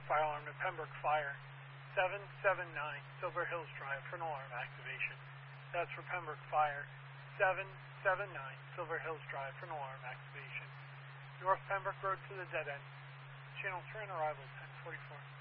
fire alarm to Pembroke Fire, 779 Silver Hills Drive for an alarm activation. That's for Pembroke Fire, 779 Silver Hills Drive for an alarm activation. North Pembroke Road to the dead end. Channel 3 on arrival, 1044.